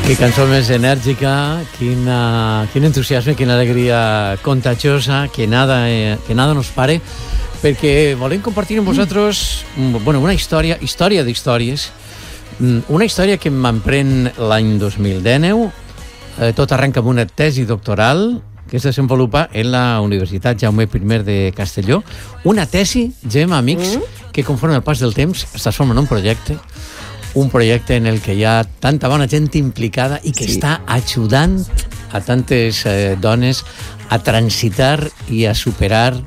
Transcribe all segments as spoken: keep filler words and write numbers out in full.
Que cançó més enèrgica, quina, quin entusiasme, quina alegria contagiosa, que nada, eh, que nada nos pare, perquè volem compartir amb vosaltres bueno, una història, història d'històries, una història que m'emprèn l'any dos mil dinou, eh, tot arrenca amb una tesi doctoral que es desenvolupa en la Universitat Jaume I de Castelló, una tesi, Gemma, amics, que conforme el pas del temps es transforma en un projecte, un projecte en el que hi ha tanta bona gent implicada i que sí. està ajudant a tantes eh, dones a transitar i a superar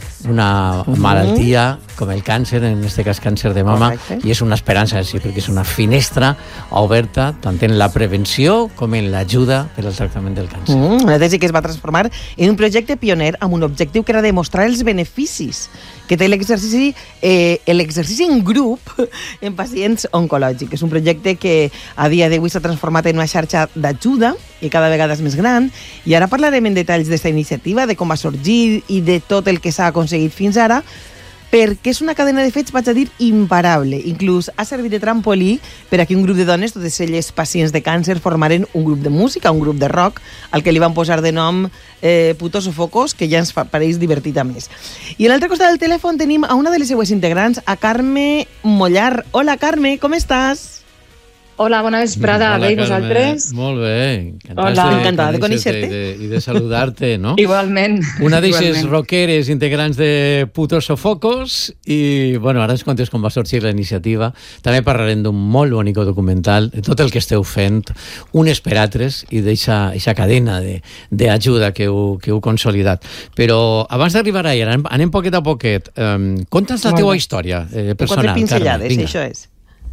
una uh-huh. malaltia com el càncer, en aquest cas càncer de mama, Correcte. I és una esperança, sí, perquè és una finestra oberta tant en la prevenció com en l'ajuda per al tractament del càncer. Mm, una tesi que es va transformar en un projecte pioner amb un objectiu que era demostrar els beneficis que té l'exercici eh, l'exercici en grup en pacients oncològics. És un projecte que a dia d'avui s'ha transformat en una xarxa d'ajuda i cada vegada és més gran. I ara parlarem en detalls d'aquesta iniciativa, de com va sorgir i de tot el que s'ha aconseguit fins ara, perquè és una cadena de fets, vaig a dir, imparable. Inclús ha servit de trampolí per a que un grup de dones, totes elles pacients de càncer, formaren un grup de música, un grup de rock, al que li van posar de nom eh, Putos o Focos, que ja ens fa, pareix divertit a més. I a l'altre costat del telèfon tenim a una de les seues integrants, a Carme Mollar. Hola, Carme, com estàs? Hola, bona vesprada. Hola, bé, i Carme. vosaltres? Molt bé. Hola. De, encantada de conèixer-te. I de, i de saludar-te, no? Igualment. Una d'eixes rockeres integrants de Putos o Focos i, bueno, ara ens contes com va sorgir la iniciativa. També parlarem d'un molt bonic documental, de tot el que esteu fent, unes per altres, i d'eixa cadena d'ajuda que, heu, que heu consolidat. Però abans d'arribar allà, anem, anem poquet a poquet. Um, Conta'ns la teua història eh, personal, Quatre pinzellades, Carme, això és.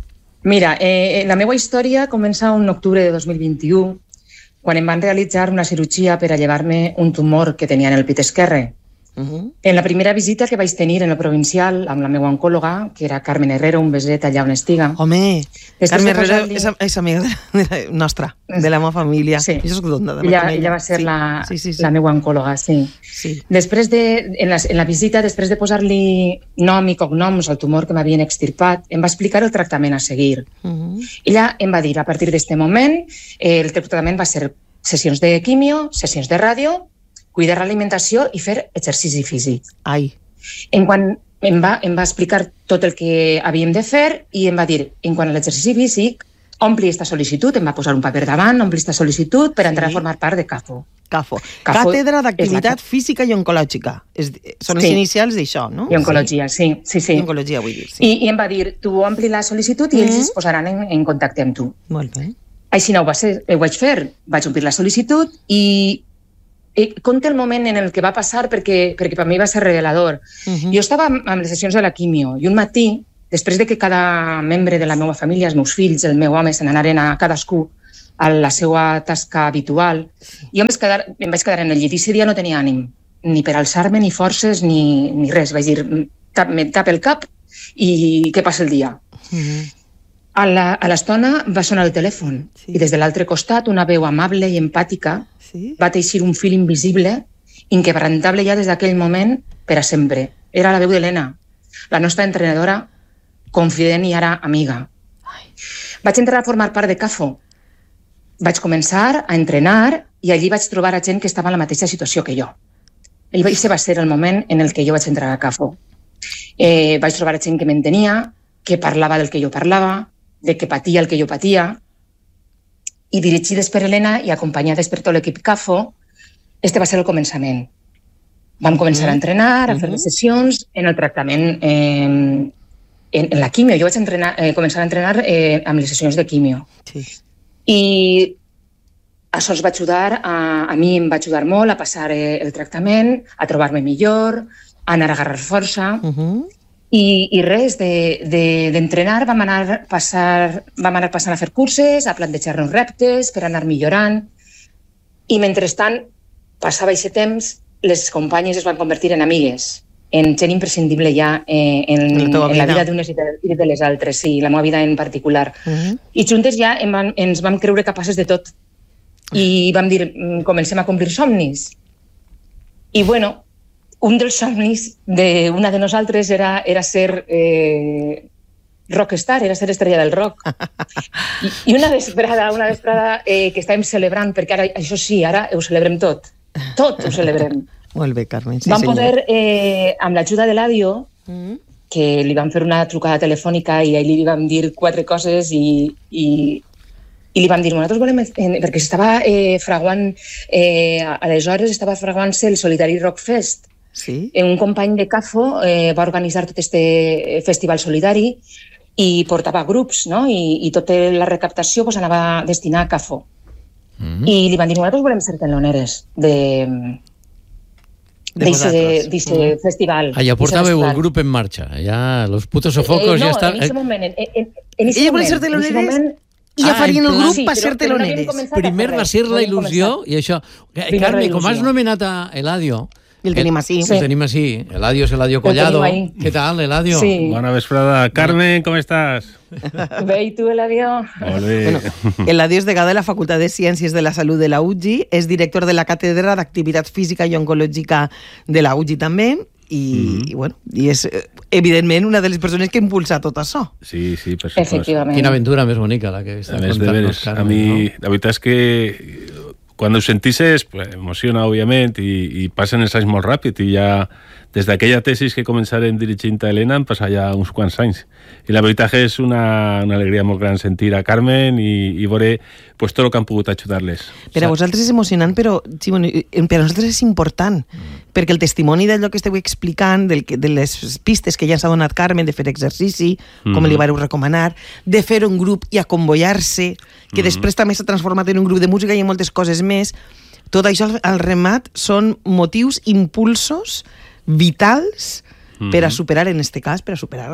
Mira, eh, la meva història comença en octubre de dos mil vint-i-u, quan em van realitzar una cirurgia per a llevar-me un tumor que tenia en el pit esquerre. Uh-huh. En la primera visita que vaig tenir en el provincial amb la meva oncòloga, que era Carmen Herrero, un beset allà on estiga. Home, Després Carmen de Herrero posar-li- és, és amiga de, de nostra, de la meva família. Sí. Jo soc d'Onda, de Ella, Matamella. ella va ser sí. la, sí, sí, sí. la meva oncòloga, sí. Sí. Després de, en, la, en la visita, després de posar-li nom i cognoms al tumor que m'havien extirpat, em va explicar el tractament a seguir. Uh-huh. Ella em va dir, a partir d'aquest moment, eh, el tractament va ser sessions de quimio, sessions de ràdio, cuidar l'alimentació i fer exercici físic. Ai. En quan em va, em va explicar tot el que havíem de fer i em va dir, en quant a l'exercici físic, ompli esta sol·licitud, em va posar un paper davant, ompli esta sol·licitud per entrar Sí. a formar part de CAFO. CAFO. CAFO Càtedra és d'Activitat la- Física i Oncològica. És, són les Sí. inicials d'això, no? I oncologia, sí, sí, Sí. sí. I oncologia, vull dir, sí. I, I em va dir, tu ompli la sol·licitud i ells Mm. es posaran en, en contacte amb tu. Molt bé. Així no ho, va ser, ho vaig fer. Vaig omplir la sol·licitud i eh, conta el moment en el que va passar perquè, perquè per mi va ser revelador. Uh-huh. Jo estava amb, amb les sessions de la quimio i un matí, després de que cada membre de la meva família, els meus fills, el meu home, se n'anaren a cadascú a la seva tasca habitual, jo em vaig quedar, em vaig quedar en el llit i ese dia no tenia ànim, ni per alçar-me, ni forces, ni, ni res. Vaig dir, tap, me tap el cap i què passa el dia? Uh-huh. A la- a l'estona va sonar el telèfon Sí. i des de l'altre costat una veu amable i empàtica Sí? va teixir un fil invisible, inquebrantable ja des d'aquell moment per a sempre. Era la veu d'Helena, la nostra entrenadora, confident i ara amiga. Vaig entrar a formar part de CAFO. Vaig començar a entrenar i allí vaig trobar a gent que estava en la mateixa situació que jo. Aquest va ser el moment en el que jo vaig entrar a CAFO. Eh, vaig trobar gent que m'entenia, que parlava del que jo parlava, de que patia el que jo patia, i dirigides per Helena i acompanyades per tot l'equip CAFO, este va ser el començament. Vam començar a entrenar, a fer les sessions, en el tractament, eh, en, en la quimio. Jo vaig entrenar, eh, començar a entrenar eh, amb les sessions de quimio. Sí. I això ens va ajudar, a, a mi em va ajudar molt a passar eh, el tractament, a trobar-me millor, a anar a agarrar força. Uh-huh. I, i res, d'entrenar de, de, vam, anar passar, vam anar passant a fer curses, a plantejar-nos reptes per anar millorant. I mentrestant, passava aquest temps, les companyes es van convertir en amigues, en gent imprescindible ja eh, en, La en la vida. vida d'unes i de, i de les altres, sí, la meva vida en particular. Uh-huh. I juntes ja em van, ens vam creure capaces de tot. I vam dir, "Mm, comencem a complir somnis. I bueno, un dels somnis d'una de nosaltres era, era ser eh, rockstar, era ser estrella del rock. I, i una vesprada, una vesprada eh, que estàvem celebrant, perquè ara, això sí, ara ho celebrem tot. Tot ho celebrem. Molt bé, Carmen, sí, vam senyor. poder, eh, amb l'ajuda de l'Adio, Mm. que li vam fer una trucada telefònica i ahir li vam dir quatre coses i, i, i li vam dir, nosaltres volem... Eh, perquè estava eh, fraguant, eh, aleshores estava fraguant-se el Solitari Rock Fest. Sí? Un company de CAFO eh, va organitzar tot este festival solidari i portava grups, no? I, i tota la recaptació pues, anava a destinar a CAFO. Mm-hmm. I li van dir, nosaltres volem ser teloneres de... D'eixe mm. festival. Allà portàveu el grup en marxa, allà los putos sofocos eh, no, ja està... en aquest moment, en, en, en Ells volen ser teloneres i ja farien el grup sí, per ser teloneres. No Primer va ser la il·lusió i això... Carme, com has nomenat a Eladio... I el tenim així. El tenim així. Eladio és Eladio Collado. Què tal, Eladio? Sí. Bona vesprada. Carmen, com estàs? Bé, i tu, Eladio? Molt bé. Bueno, Eladio és degà de la Facultat de Ciències de la Salut de la U G I, és director de la Càtedra d'Activitat Física i Oncològica de la U G I també, i, mm-hmm. i, bueno, i és, evidentment, una de les persones que impulsa tot això. Sí, sí, per supost. Efectivament. Quina aventura més bonica la que està contant veres, Carmen, a mi, no? La veritat és que quan ho sentisses, pues, emociona, òbviament, i, i passen els anys molt ràpid, i ja des d'aquella tesis que començarem dirigint a Helena han passat ja uns quants anys. I la veritat és una, una alegria molt gran sentir a Carmen i, i veure pues, tot el que han pogut ajudar-les. Per a vosaltres és emocionant, però sí, bueno, per a nosaltres és important, mm. perquè el testimoni d'allò que esteu explicant, del que, de les pistes que ja s'ha donat Carmen, de fer exercici, com mm. li vareu recomanar, de fer un grup i acombollar-se, que mm. després també s'ha transformat en un grup de música i en moltes coses més, tot això al, al remat són motius, impulsos vitals mm-hmm. per a superar, en este cas, per a superar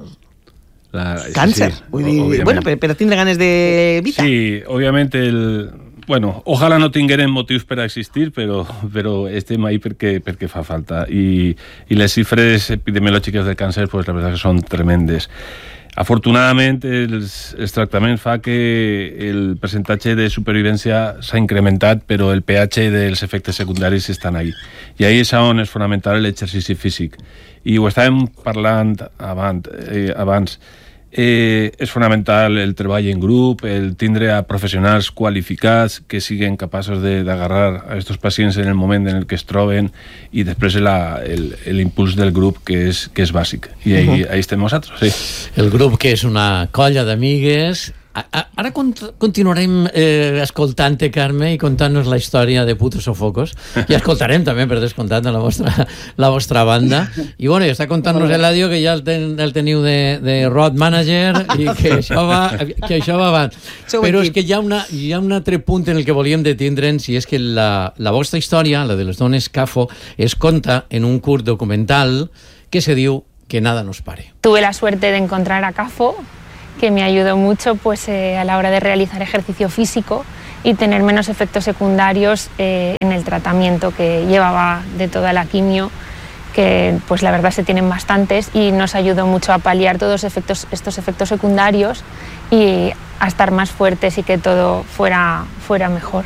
la, càncer. Sí, sí. Vull dir, bueno, per, per a tindre ganes de vida. Sí, òbviament, el, bueno, ojalà no tinguérem motius per a existir, però, però estem ahí perquè, perquè fa falta. I, i les xifres epidemiològiques del càncer, pues, la veritat que són tremendes. Afortunadament, els, els tractaments fa que el percentatge de supervivència s'ha incrementat, però el peatge dels efectes secundaris estan ahí. I ahí és on és fonamental l'exercici físic. I ho estàvem parlant abans. Eh, abans. Eh, és fonamental el treball en grup, el tindre a professionals qualificats que siguin capaços d'agarrar a aquests pacients en el moment en el que es troben, i després l'impuls del grup, que és, que és bàsic. I ahí, uh-huh. ahí estem nosaltres, sí. El grup, que és una colla d'amigues. Ara continuarem eh, escoltant-te, Carme, i contant-nos la història de Putos Sofocos, i escoltarem també, per descomptat, la vostra, la vostra banda. I bueno, està contant-nos Eladio que ja el, ten, el teniu de, de road manager i que això va, que això va abans. Però és que hi ha, una, hi ha un altre punt en el que volíem detindre'ns, i és que la, la vostra història, la de les dones CAFO, es conta en un curt documental que se diu Que nada nos pare. Tuve la suerte de encontrar a CAFO, que me ayudó mucho pues, eh, a la hora de realizar ejercicio físico y tener menos efectos secundarios eh, en el tratamiento que llevaba de toda la quimio, que pues la verdad se tienen bastantes, y nos ayudó mucho a paliar todos efectos, estos efectos secundarios y a estar más fuertes y que todo fuera, fuera mejor.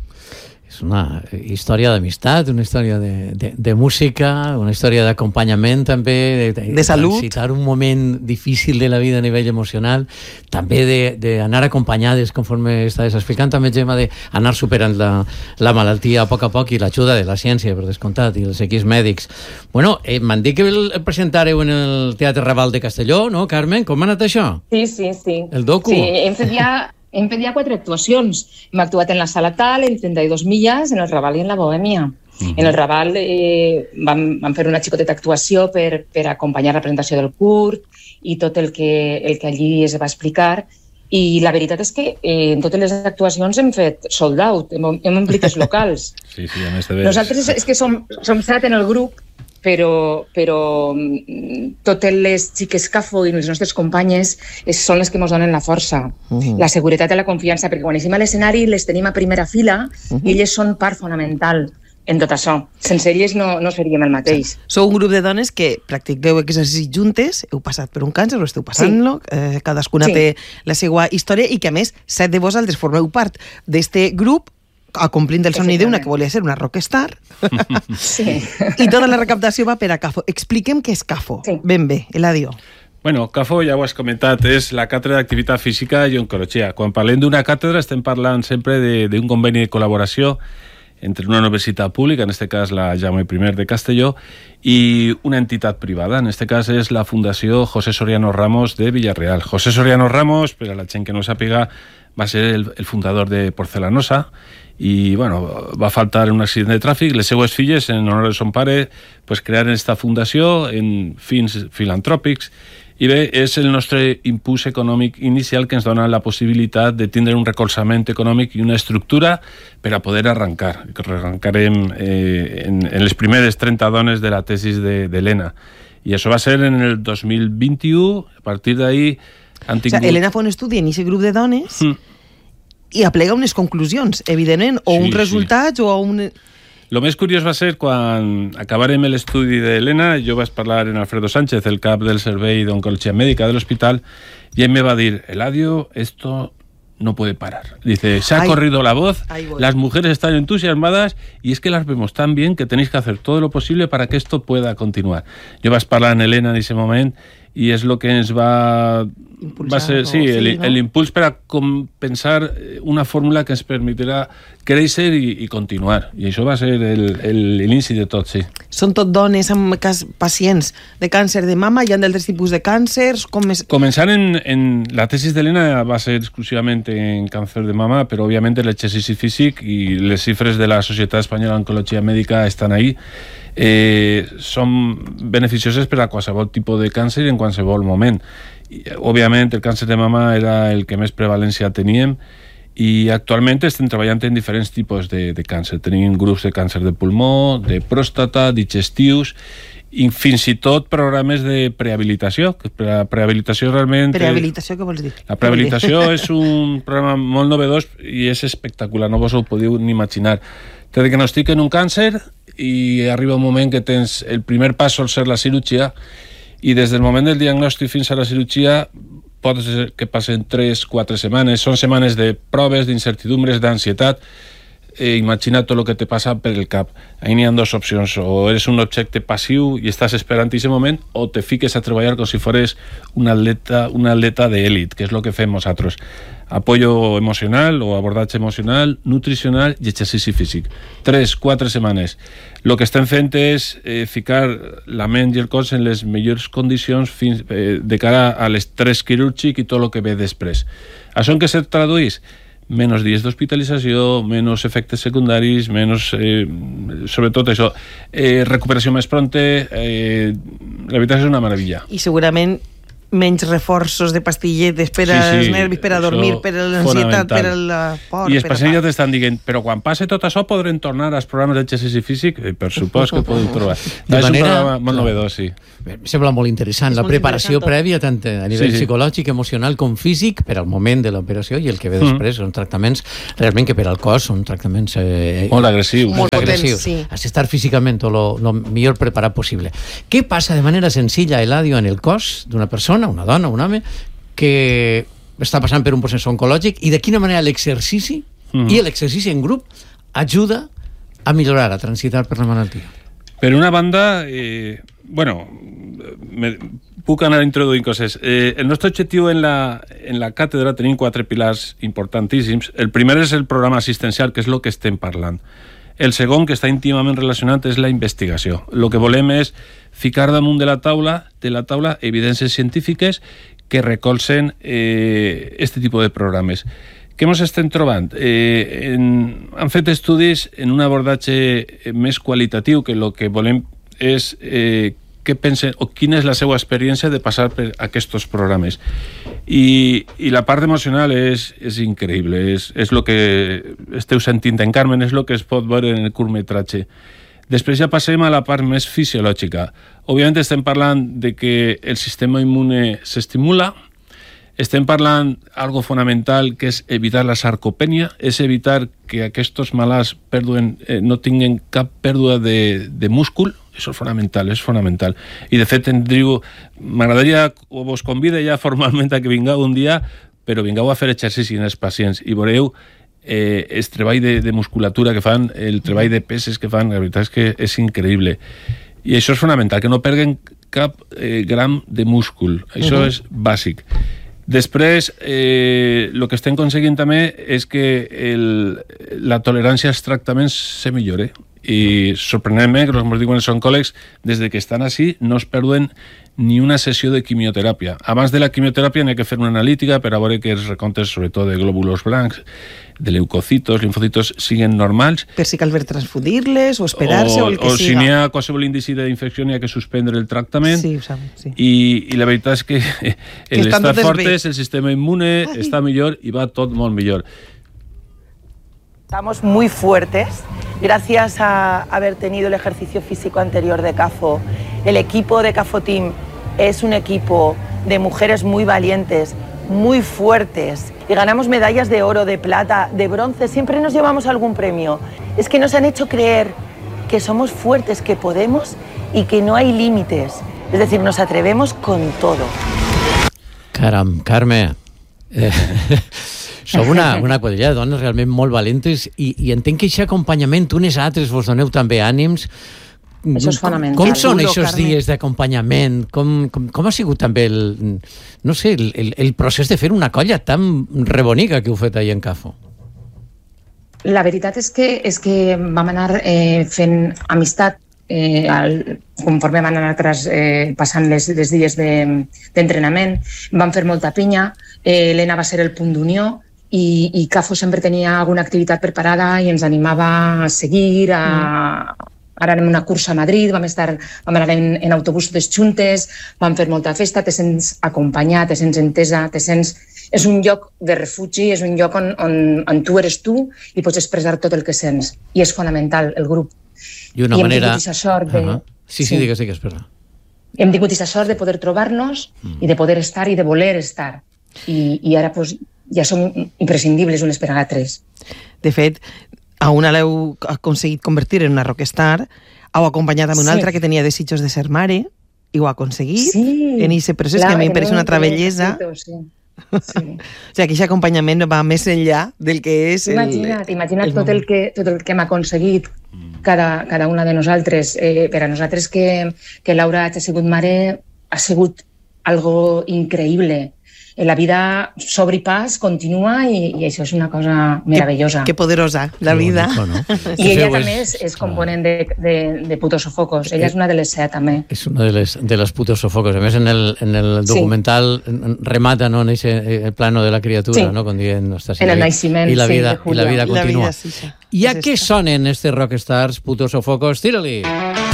És una història d'amistat, una història de, de, de música, una història d'acompanyament també, de, de, de salut, de transitar un moment difícil de la vida a nivell emocional, també d'anar acompanyades, conforme estaves explicant, també, Gemma, d'anar superant la, la malaltia a poc a poc, i l'ajuda de la ciència, per descomptat, i els equips mèdics. Bueno, eh, m'han dit que el presentareu en el Teatre Raval de Castelló, no, Carmen? Com ha anat això? Sí, sí, sí. El docu? Sí, hem fet ja... Hem fet ja quatre actuacions. Hem actuat en la Sala Tal, en trenta i dos milles, en el Raval i en la Bohèmia. Uh-huh. En el Raval eh, vam, vam fer una xicoteta actuació per, per acompanyar la presentació del curt i tot el que, el que allí es va explicar. I la veritat és que eh, en totes les actuacions hem fet sold out, hem, hem omplit els locals. Sí, sí, a més de veres. Nosaltres és que som, som set en el grup, però, però totes les xiques CAFO i les nostres companyes són les que ens donen la força, uh-huh. la seguretat i la confiança, perquè quan estem a l'escenari les tenim a primera fila, uh-huh. i elles són part fonamental en tot això. Sense elles no, no seríem el mateix. Sou un grup de dones que practiqueu exercici juntes, heu passat per un càncer, o esteu passant-lo, sí. eh, cadascuna sí. té la seva història, i que a més set de vosaltres formeu part d'este grup acomplint el somni d'una que volia ser una rockstar. Sí. I tota la recaptació va per a CAFO. Expliquem què és CAFO. Sí. Ben bé, Eladio. Bueno, CAFO, ja ho has comentat, és la Càtedra d'Activitat Física i Oncologia. Quan parlem d'una càtedra estem parlant sempre d'un conveni de col·laboració entre una universitat pública, en aquest cas la Jaume I de Castelló, i una entitat privada, en aquest cas és la Fundació José Soriano Ramos de Villarreal. José Soriano Ramos, per a la gent que no sàpiga, va ser el, el fundador de Porcelanosa i bueno, va faltar un accident de tràfic. Les seues filles, en honor de son pare, pues, crearen aquesta fundació en fins filantròpics. I bé, és el nostre impuls econòmic inicial que ens dona la possibilitat de tindre un recolzament econòmic i una estructura per a poder arrencar. Arrencarem eh, en, en les primeres trenta dones de la tesis d'Helena. De, I això va ser en el dos mil vint-i-u. A partir d'ahir han tingut... O sigui, Helena fa un estudi en aquest grup de dones mm. i aplega unes conclusions, evidentment, o sí, uns resultats sí. o un... El més curiós va ser quan acabarem l'estudi d'Helena, jo vaig parlar en Alfredo Sánchez, el cap del Servei d'Oncologia Mèdica de l'hospital, i ell me va dir, Eladio, esto no puede parar. Dice, se ha ay, corrido la voz, las mujeres están entusiasmadas y es que las vemos tan bien que tenéis que hacer todo lo posible para que esto pueda continuar. Jo vaig parlar en Helena en ese moment i és el que ens va... va ser, sí, sí, el, no? l'impuls per a pensar una fórmula que ens permetirà créixer i, i continuar. I això va ser l'inici de tot, sí. Són tot dones amb cas, pacients de càncer de mama, hi ha d'altres tipus de càncers? Com és... Començant en, en... La tesis d'Helena va ser exclusivament en càncer de mama, però òbviament l'exercici físic i les xifres de la Societat Espanyola d'Oncologia Mèdica estan ahí. Eh, són beneficioses per a qualsevol tipus de càncer en qualsevol moment. I, òbviament el càncer de mama era el que més prevalència teníem i actualment estem treballant en diferents tipus de, de càncer. Tenim grups de càncer de pulmó, de pròstata, digestius i fins i tot programes de prehabilitació. La prehabilitació realment... Prehabilitació, què vols dir? La prehabilitació és un programa molt novedós i és espectacular, no vos ho podeu ni imaginar. Te diagnostiquen un càncer i arriba un moment que tens... El primer pas sol ser la cirurgia i des del moment del diagnòstic fins a la cirurgia pot ser que passen tres quatre setmanes. Són setmanes de proves, d'incertidumbres, d'ansietat. Eh, imagina tot el que te passa per el cap. Ahí n'hi ha dues opcions. O eres un objecte passiu i estàs esperant aquest moment o te fiques a treballar com si fores un atleta, un atleta d'èlit, que és el que fem nosaltres. Apoyo emocional o abordatge emocional, nutricional i exercici físic. Tres, quatre setmanes. El que estem fent és eh, ficar la ment i el cos en les millors condicions fins, eh, de cara a l'estrès quirúrgic i tot el que ve després. Això en què se tradueix? Menos dies d'hospitalització, menys efectes secundaris, menys, eh, sobretot això, eh, recuperació més pronta, eh, la veritat és una meravella. I segurament menys reforços de pastilletes per als sí, sí, nervis, per a dormir, per a l'ansietat, per a la por... I els pacients ja t'estan dient, però quan passe tot això podrem tornar als programes d'exercici físic? Eh, per supost que podeu trobar. De és manera, un programa molt novedós, sí. Em sembla molt interessant. És la molt preparació interessant prèvia, tant a nivell sí, sí. psicològic, emocional com físic, per al moment de l'operació i el que ve després. Mm. Són tractaments realment que per al cos són tractaments... Eh, molt agressius. Molt agressius. Sí. Has d'estar físicament el millor preparat possible. Què passa de manera senzilla, Eladio, en el cos d'una persona, una dona, un home, que està passant per un procés oncològic i de quina manera l'exercici mm-hmm. i l'exercici en grup ajuda a millorar, a transitar per la malaltia? Per una banda, eh, bueno, me, puc anar introduint coses. Eh, el nostre objectiu en la, en la càtedra tenim quatre pilars importantíssims. El primer és el programa assistencial, que és el que estem parlant. El segon, que està íntimament relacionat, és la investigació. El que volem és ficar damunt de la taula, de la taula evidències científiques que recolzen eh, este tipus de programes. Què ens estem trobant? Eh, en, han fet estudis en un abordatge més qualitatiu, que el que volem és eh, què pensen o quina és la seva experiència de passar per aquests programes. I, i la part emocional és, és increïble, és, és el que esteu sentint en Carmen, és el que es pot veure en el curtmetratge. Després ja passem a la part més fisiològica. Òbviament estem parlant de que el sistema immune s'estimula, estem parlant algo fonamental que és evitar la sarcopènia, és evitar que aquests malalts perduen, eh, no tinguin cap pèrdua de, de múscul. Això és fonamental, és fonamental. I de fet, tindríeu, m'agradaria, o vos convida ja formalment a que vingueu un dia, però vingueu a fer exercici en els pacients i veureu eh, el treball de, de musculatura que fan, el treball de peses que fan, la veritat és que és increïble. I això és fonamental, que no perden cap eh, gram de múscul. Això uh-huh. és bàsic. Després, eh, el que estem aconseguint també és que el, la tolerància als tractaments se millore. I sorprenentment, que ens diuen els oncòlegs, des que estan així no es perden ni una sessió de quimioteràpia. Abans de la quimioteràpia n'hi ha que fer una analítica per a veure que els recomptes, sobretot de glòbulos blancs, de leucocitos, linfocitos, siguin normals. Per si cal ver transfundir-les o esperar-se o, o el que o siga. O si n'hi ha qualsevol indici d'infecció n'hi ha que suspendre el tractament. Sí, ho sabem, sí. I, I la veritat és que, que l'estar fortes, el sistema immune Ai. està millor i va tot molt millor. Estamos muy fuertes, gracias a haber tenido el ejercicio físico anterior de CAFO. El equipo de CAFO Team es un equipo de mujeres muy valientes, muy fuertes, y ganamos medallas de oro, de plata, de bronce, siempre nos llevamos algún premio. Es que nos han hecho creer que somos fuertes, que podemos y que no hay límites. Es decir, nos atrevemos con todo. Caram, Carme... Eh... Sou una, una quadrilla de dones realment molt valentes i, i entenc que aquest acompanyament, unes altres, vos doneu també ànims. Això és fonamental. Com, com són aquests Carme? dies d'acompanyament? Com, com, com ha sigut també el, no sé, el, el, el procés de fer una colla tan rebonica que heu fet ahir en CAFO? La veritat és que, és que vam anar eh, fent amistat eh, al, conforme van anar eh, passant les, les dies d'entrenament. De, vam fer molta pinya, eh, l'Helena va ser el punt d'unió, i, i CAFO sempre tenia alguna activitat preparada i ens animava a seguir, a... Mm. Ara anem a una cursa a Madrid, vam, estar, vam anar en, en autobús totes juntes, vam fer molta festa, te sents acompanyat, te sents entesa, te sents... És un lloc de refugi, és un lloc on, on, on tu eres tu i pots expressar tot el que sents. I és fonamental, el grup. I una I manera... hem tingut aquesta sort de... Uh-huh. Sí, sí, sí, digues, digues, perdó. Hem tingut aquesta sort de poder trobar-nos mm. i de poder estar i de voler estar. I, i ara pues, ja som imprescindibles unes per a altres. De fet, a una l'heu aconseguit convertir en una rockstar, heu acompanyat amb una sí. altra que tenia desitjos de ser mare, i ho ha aconseguit sí, en aquest procés, clar, que a mi em pareix una altra bellesa. Sí. Sí. O sigui, que aquest acompanyament va més enllà del que és... Imagina't, el, imagina't el tot, el que, tot el que hem aconseguit cada, cada una de nosaltres. Eh, per a nosaltres que, que Laura hagi sigut mare ha sigut algo increïble. La vida s'obre i pas, continua i, i això és una cosa meravellosa. Que, que poderosa, la que vida. Bonico, no? I ella també és, és component de, de, de Putos Sofocos. Ella és una de les set, també. És una de les, de les Putos Sofocos. A més, en el, en el documental sí. remata, no, en ese, el plano de la criatura, sí. no? Quan diuen, està en el naixement, i la vida, sí, i la vida continua. La vida, sí, sí. I a què sonen este Rockstars, Putos Sofocos? Tira-li!